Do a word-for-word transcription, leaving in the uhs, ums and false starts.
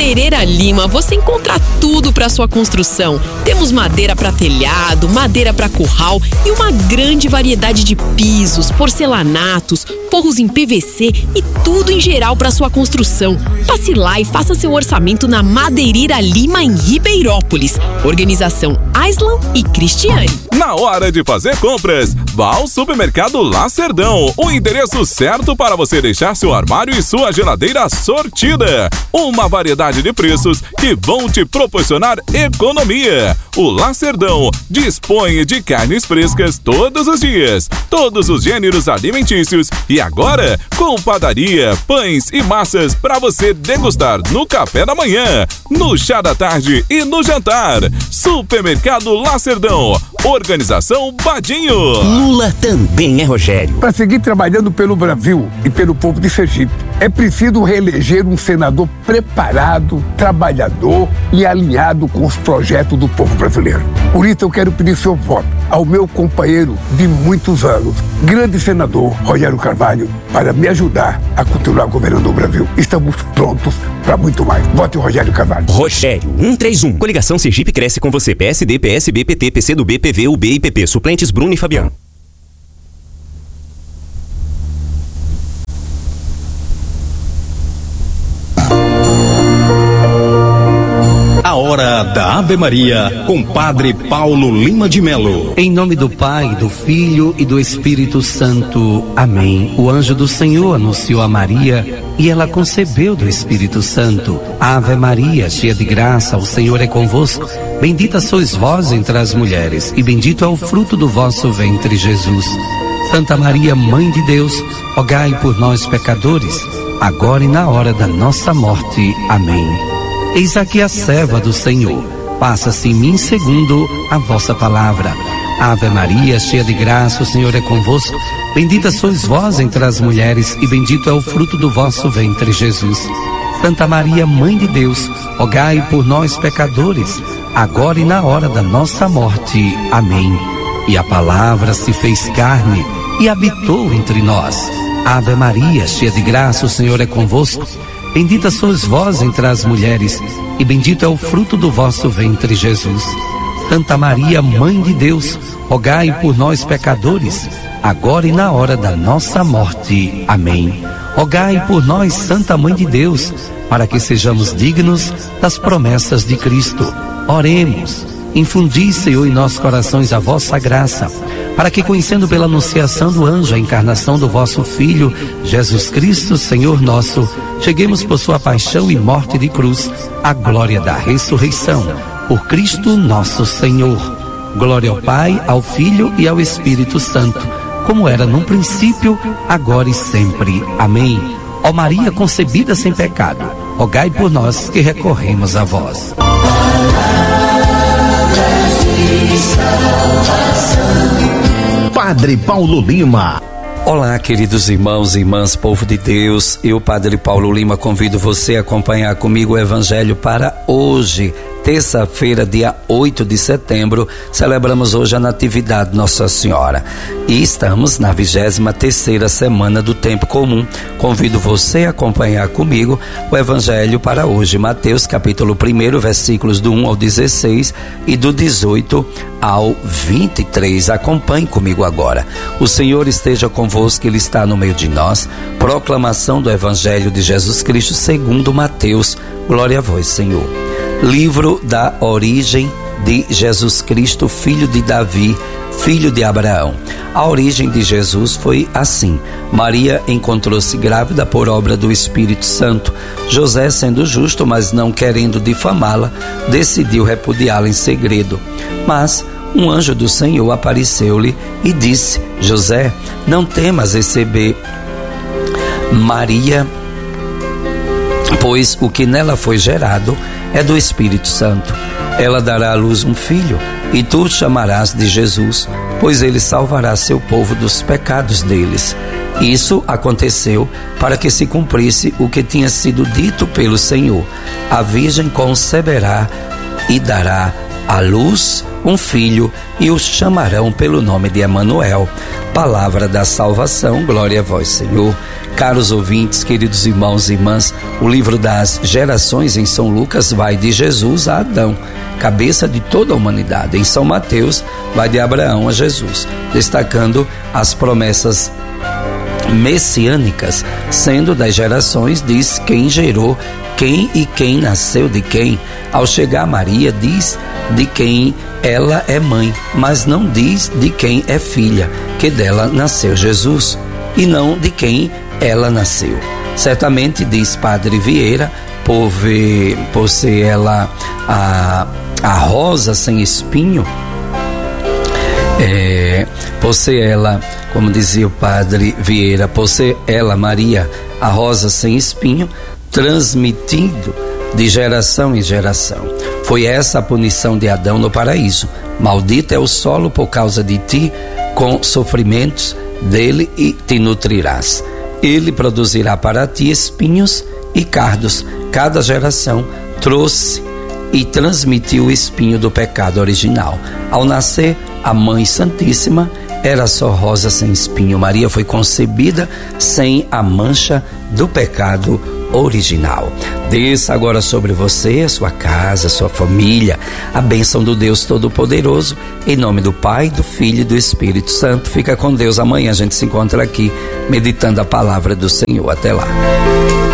Madeireira Lima você encontra tudo para sua construção. Temos madeira para telhado, madeira para curral e uma grande variedade de pisos, porcelanatos, forros em P V C e tudo em geral para sua construção. Passe lá e faça seu orçamento na Madeireira Lima em Ribeirópolis. Organização Aislan e Cristiane. Na hora de fazer compras, vá ao Supermercado Lacerdão, o endereço certo para você deixar seu armário e sua geladeira sortida. Uma variedade de preços que vão te proporcionar economia. O Lacerdão dispõe de carnes frescas todos os dias, todos os gêneros alimentícios e agora com padaria, pães e massas para você degustar no café da manhã, no chá da tarde e no jantar. Supermercado Lacerdão. Organização Badinho. Lula também é Rogério. Para seguir trabalhando pelo Brasil e pelo povo de Sergipe, é preciso reeleger um senador preparado, trabalhador e alinhado com os projetos do povo brasileiro. Por isso eu quero pedir seu voto ao meu companheiro de muitos anos, grande senador Rogério Carvalho, para me ajudar a continuar governando o Brasil. Estamos prontos para muito mais. Vote Rogério Carvalho. Rogério, cento e trinta e um. Coligação Sergipe cresce com você. P S D, P S B, P T, P C do B, P V, U B e P P. Suplentes Bruno e Fabiano. A hora da Ave Maria, com Padre Paulo Lima de Melo. Em nome do Pai, do Filho e do Espírito Santo. Amém. O anjo do Senhor anunciou a Maria e ela concebeu do Espírito Santo. Ave Maria, cheia de graça, o Senhor é convosco. Bendita sois vós entre as mulheres e bendito é o fruto do vosso ventre, Jesus. Santa Maria, Mãe de Deus, rogai por nós pecadores, agora e na hora da nossa morte. Amém. Eis aqui a serva do Senhor, faça-se em mim segundo a vossa palavra. Ave Maria, cheia de graça, o Senhor é convosco. Bendita sois vós entre as mulheres e bendito é o fruto do vosso ventre, Jesus. Santa Maria, Mãe de Deus, rogai por nós pecadores, agora e na hora da nossa morte. Amém. E a palavra se fez carne e habitou entre nós. Ave Maria, cheia de graça, o Senhor é convosco. Bendita sois vós entre as mulheres, e bendito é o fruto do vosso ventre, Jesus. Santa Maria, Mãe de Deus, rogai por nós pecadores, agora e na hora da nossa morte. Amém. Rogai por nós, Santa Mãe de Deus, para que sejamos dignos das promessas de Cristo. Oremos. Infundi, Senhor, em nossos corações a vossa graça, para que, conhecendo pela anunciação do anjo a encarnação do vosso Filho, Jesus Cristo, Senhor nosso, cheguemos por sua paixão e morte de cruz à glória da ressurreição. Por Cristo nosso Senhor. Glória ao Pai, ao Filho e ao Espírito Santo, como era num princípio, agora e sempre. Amém. Ó Maria concebida sem pecado, rogai por nós que recorremos a vós. Padre Paulo Lima. Olá, queridos irmãos e irmãs, povo de Deus. Eu, Padre Paulo Lima, convido você a acompanhar comigo o Evangelho para hoje, terça-feira, dia oito de setembro. Celebramos hoje a Natividade de Nossa Senhora e estamos na vigésima terceira semana do Tempo Comum. Convido você a acompanhar comigo o Evangelho para hoje, Mateus capítulo um, versículos do um ao dezesseis e do dezoito ao vinte e três. Acompanhe comigo agora. O Senhor esteja convosco, Ele está no meio de nós. Proclamação do Evangelho de Jesus Cristo segundo Mateus. Glória a vós, Senhor. Livro da origem de Jesus Cristo, filho de Davi, filho de Abraão. A origem de Jesus foi assim: Maria encontrou-se grávida por obra do Espírito Santo. José, sendo justo, mas não querendo difamá-la, decidiu repudiá-la em segredo. Mas um anjo do Senhor apareceu-lhe e disse: José, não temas receber Maria, pois o que nela foi gerado é do Espírito Santo. Ela dará à luz um filho, e tu o chamarás de Jesus, pois ele salvará seu povo dos pecados deles. Isso aconteceu para que se cumprisse o que tinha sido dito pelo Senhor: a virgem conceberá e dará à luz um filho, e o chamarão pelo nome de Emanuel. palavra da salvação. Glória a vós, Senhor. Caros ouvintes, queridos irmãos e irmãs, o livro das gerações em São Lucas vai de Jesus a Adão, cabeça de toda a humanidade. Em São Mateus vai de Abraão a Jesus, destacando as promessas messiânicas, sendo das gerações, diz quem gerou quem e quem nasceu de quem. Ao chegar Maria, diz de quem ela é mãe, mas não diz de quem é filha, que dela nasceu Jesus, e não de quem ela nasceu. Certamente, diz Padre Vieira, por, ver, por ser ela a, a rosa sem espinho, é, por ser ela, como dizia o Padre Vieira, por ser ela, Maria, a rosa sem espinho, transmitindo de geração em geração. Foi essa a punição de Adão no paraíso. Maldito é o solo por causa de ti, com sofrimentos dele e te nutrirás. Ele produzirá para ti espinhos e cardos. Cada geração trouxe e transmitiu o espinho do pecado original. Ao nascer, a Mãe Santíssima era só rosa sem espinho. Maria foi concebida sem a mancha do pecado original. Desça agora sobre você, a sua casa, a sua família, a bênção do Deus Todo-Poderoso, em nome do Pai, do Filho e do Espírito Santo. Fica com Deus. Amanhã a gente se encontra aqui meditando a palavra do Senhor. Até lá.